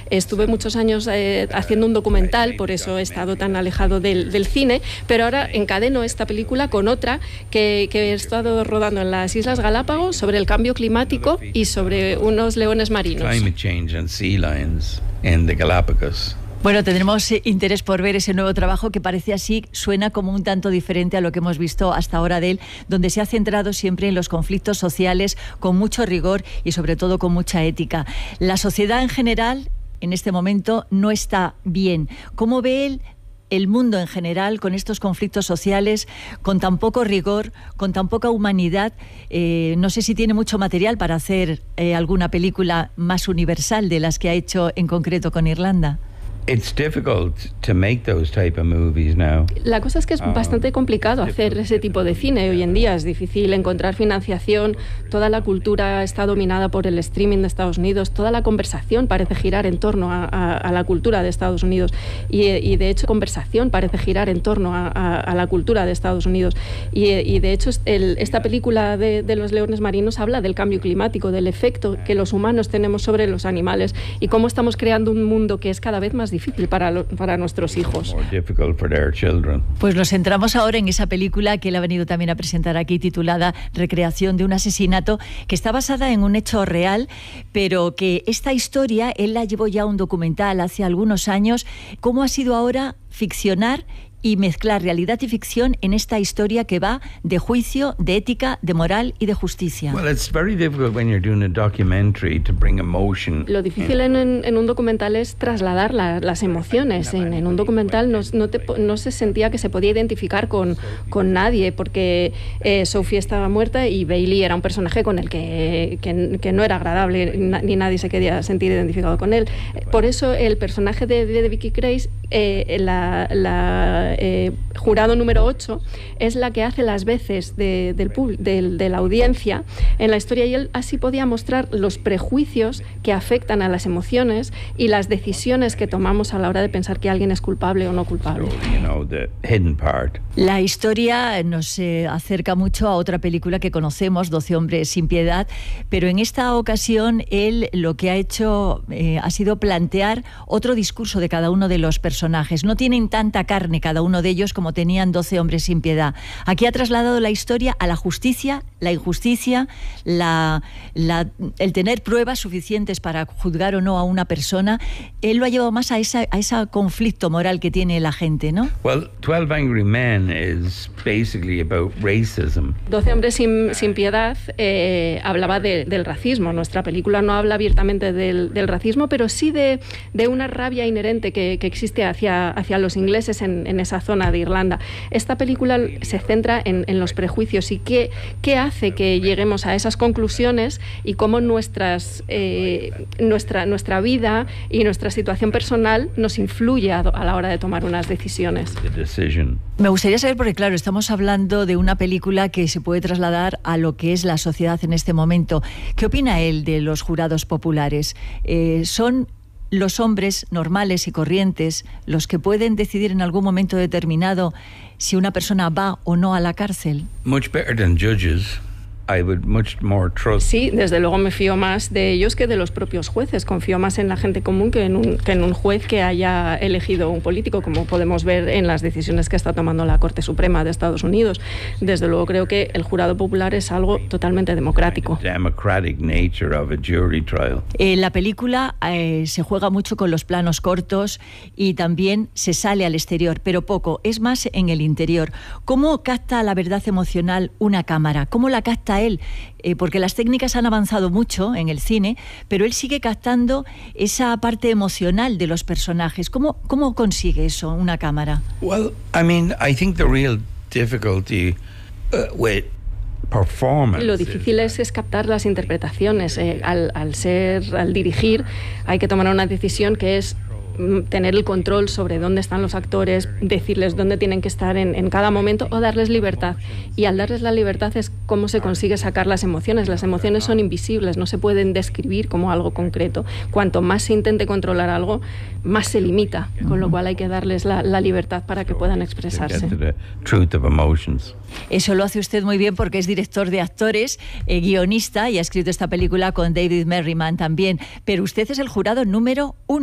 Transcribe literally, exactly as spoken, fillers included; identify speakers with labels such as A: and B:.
A: Estuve muchos años eh, haciendo un documental, por eso he estado tan alejado del, del cine, pero ahora encadeno esta película con otra que, que he estado rodando en las Islas Galápagos sobre el cambio climático y sobre unos leones marinos.
B: Climate change and sea lions in the Galapagos.
C: Bueno, tendremos interés por ver ese nuevo trabajo que parece así, suena como un tanto diferente a lo que hemos visto hasta ahora de él, donde se ha centrado siempre en los conflictos sociales con mucho rigor y sobre todo con mucha ética. La sociedad en general, en este momento, no está bien. ¿Cómo ve él el mundo en general con estos conflictos sociales, con tan poco rigor, con tan poca humanidad? Eh, no sé si tiene mucho material para hacer eh, alguna película más universal de las que ha hecho en concreto con Irlanda.
B: It's difficult to make those type of movies now.
A: La cosa es que es bastante complicado hacer ese tipo de cine hoy en día. Es difícil encontrar financiación. Toda la cultura está dominada por el streaming de Estados Unidos. Toda la conversación parece girar en torno a, a, a la cultura de Estados Unidos. Y, y de hecho, conversación parece girar en torno a, a, a la cultura de Estados Unidos. Y, y de hecho, el, esta película de, de los leones marinos habla del cambio climático, del efecto que los humanos tenemos sobre los animales y cómo estamos creando un mundo que es cada vez más difícil difícil para, lo, para nuestros hijos.
C: Pues nos centramos ahora en esa película que él ha venido también a presentar aquí, titulada Recreación de un asesinato, que está basada en un hecho real, pero que esta historia él la llevó ya a un documental hace algunos años. ¿Cómo ha sido ahora ficcionar y mezclar realidad y ficción en esta historia que va de juicio, de ética, de moral y de justicia?
B: Well, it's very difficult when you're doing a documentary to bring emotion.
A: Lo difícil en, en un documental es trasladar la, las emociones. En, en un documental no, no, te, no se sentía que se podía identificar con, con nadie, porque eh, Sophie estaba muerta y Bailey era un personaje con el que, que, que no era agradable, ni nadie se quería sentir identificado con él. Por eso el personaje de, de Vicky Krieps, eh, la, la Eh, jurado número ocho, es la que hace las veces de, del, de, de la audiencia en la historia, y él así podía mostrar los prejuicios que afectan a las emociones y las decisiones que tomamos a la hora de pensar que alguien es culpable o no culpable.
C: La historia nos eh, acerca mucho a otra película que conocemos, doce hombres sin piedad, pero en esta ocasión él lo que ha hecho eh, ha sido plantear otro discurso de cada uno de los personajes. No tienen tanta carne cada uno de ellos como tenían doce hombres sin piedad. Aquí ha trasladado la historia a la justicia, la injusticia, la, la, el tener pruebas suficientes para juzgar o no a una persona. Él lo ha llevado más a, esa, a ese conflicto moral que tiene la gente, ¿no?
B: Well, twelve Angry Men is basically about racism.
A: doce hombres sin, sin piedad eh, hablaba de, del racismo. Nuestra película no habla abiertamente del, del racismo, pero sí de, de una rabia inherente que, que existe hacia, hacia los ingleses en, en esa zona de Irlanda. Esta película se centra en, en los prejuicios y qué, qué hace que lleguemos a esas conclusiones y cómo nuestras, eh, nuestra, nuestra vida y nuestra situación personal nos influye a, a la hora de tomar unas decisiones.
C: Me gustaría saber, porque claro, estamos hablando de una película que se puede trasladar a lo que es la sociedad en este momento. ¿Qué opina él de los jurados populares? Eh, ¿Son los hombres normales y corrientes los que pueden decidir en algún momento determinado si una persona va o no a la cárcel?
B: Much better than judges. I would much more trust.
A: Sí, desde luego me fío más de ellos que de los propios jueces. Confío más en la gente común que en un, que en un juez que haya elegido un político, como podemos ver en las decisiones que está tomando la Corte Suprema de Estados Unidos. Desde luego creo que el jurado popular es algo totalmente democrático.
B: Democratic nature of a jury trial.
C: En la película eh, se juega mucho con los planos cortos y también se sale al exterior, pero poco, es más en el interior. ¿Cómo capta la verdad emocional una cámara? ¿Cómo la capta él? Eh, porque las técnicas han avanzado mucho en el cine, pero él sigue captando esa parte emocional de los personajes. ¿Cómo, cómo consigue eso una cámara?
B: Well, I mean, I think the real difficulty uh, with performance.
A: Lo difícil es, es captar las interpretaciones. Eh, al, al ser, al dirigir, hay que tomar una decisión que es tener el control sobre dónde están los actores, decirles dónde tienen que estar en, en cada momento, o darles libertad. Y al darles la libertad es cómo se consigue sacar las emociones. Las emociones son invisibles, no se pueden describir como algo concreto. Cuanto más se intente controlar algo, más se limita, con lo cual hay que darles la, la libertad para que puedan expresarse.
C: Eso lo hace usted muy bien porque es director de actores, eh, guionista, y ha escrito esta película con David Merriman también. Pero usted es el jurado número uno.